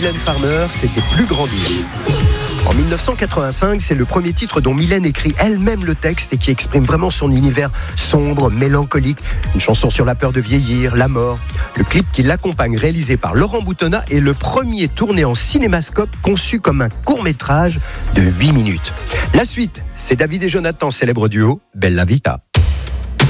Mylène Farmer, c'était Plus grandir. En 1985, c'est le premier titre dont Mylène écrit elle-même le texte et qui exprime vraiment son univers sombre, mélancolique. Une chanson sur la peur de vieillir, la mort. Le clip qui l'accompagne, réalisé par Laurent Boutonnat, est le premier tourné en cinémascope conçu comme un court-métrage de 8 minutes. La suite, c'est David et Jonathan, célèbre duo Bella Vita.